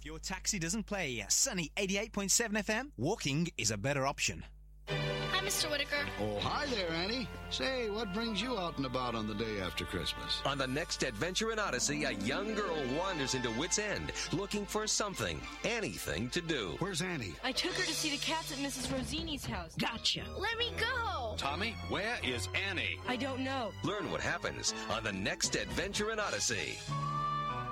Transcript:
your taxi doesn't play Sunny 88.7 FM, walking is a better option. Hi, Mr. Whitaker. Oh, hi there, Annie. Say, what brings you out and about on the day after Christmas? On the next adventure in Odyssey, a young girl wanders into Wits End looking for something, anything to do. Where's Annie? I took her to see the cats at Mrs. Rosini's house. Gotcha. Let me go. Tommy, where is Annie? I don't know. Learn what happens on the next adventure in Odyssey.